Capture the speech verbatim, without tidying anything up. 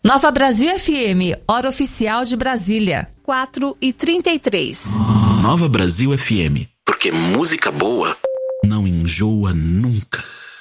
Nova Brasil F M, hora oficial de Brasília. quatro e trinta e três. Nova Brasil F M, porque música boa não enjoa nunca.